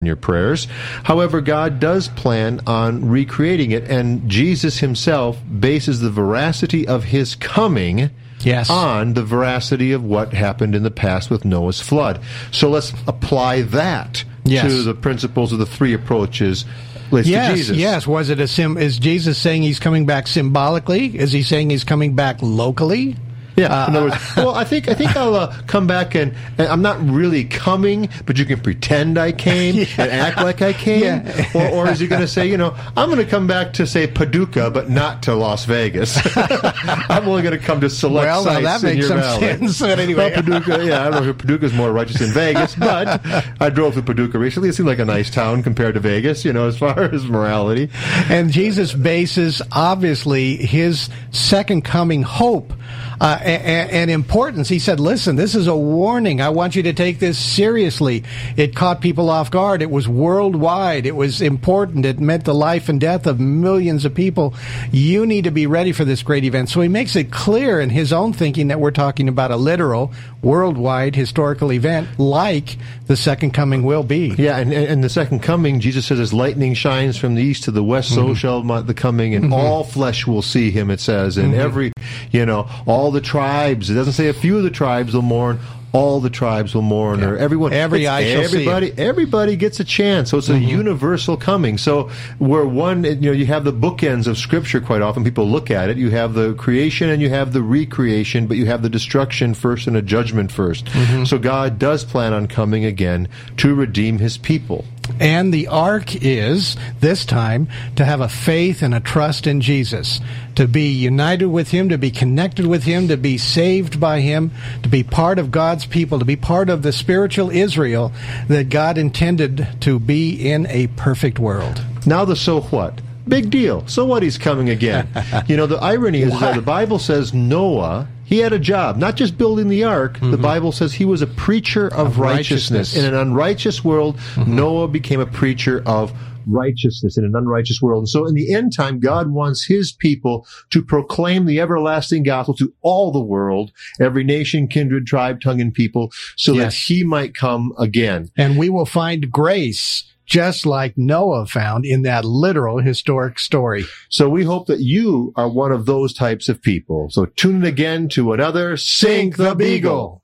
your prayers. However, God does plan on recreating it, and Jesus himself bases the veracity of his coming on the veracity of what happened in the past with Noah's flood. So let's apply that to the principles of the three approaches. To Jesus. Yes. Was it is Jesus saying he's coming back symbolically? Is he saying he's coming back locally? Yeah. In other words, well, I think I'll come back and I'm not really coming, but you can pretend I came and act like I came. Yeah. Or is he going to say, I'm going to come back to, say, Paducah, but not to Las Vegas. I'm only going to come to select sites that makes in your some valley. sense. But anyway, Paducah, I don't know if Paducah's more righteous than Vegas, but I drove through Paducah recently. It seemed like a nice town compared to Vegas, as far as morality. And Jesus bases, obviously, his second coming hope and importance. He said, listen, this is a warning. I want you to take this seriously. It caught people off guard. It was worldwide. It was important. It meant the life and death of millions of people. You need to be ready for this great event. So he makes it clear in his own thinking that we're talking about a literal, worldwide, historical event like the second coming will be. Yeah, and the second coming, Jesus says, as lightning shines from the east to the west, so shall the coming, and all flesh will see him, it says, and every, all the tribes. It doesn't say a few of the tribes will mourn. All the tribes will mourn, or everyone. Every eye shall see him. Everybody gets a chance. So it's a universal coming. So where one, you have the bookends of Scripture quite often. People look at it. You have the creation and you have the recreation, but you have the destruction first and a judgment first. So God does plan on coming again to redeem his people. And the ark is, this time, to have a faith and a trust in Jesus, to be united with him, to be connected with him, to be saved by him, to be part of God's people, to be part of the spiritual Israel that God intended to be in a perfect world. Now the so what? Big deal. So what, he's coming again? The irony is that the Bible says Noah, he had a job, not just building the ark. The Bible says he was a preacher of righteousness. In an unrighteous world, Noah became a preacher of righteousness in an unrighteous world. And so in the end time, God wants his people to proclaim the everlasting gospel to all the world, every nation, kindred, tribe, tongue, and people, so that he might come again. And we will find grace just like Noah found in that literal historic story. So we hope that you are one of those types of people. So tune in again to another Sink the Beagle.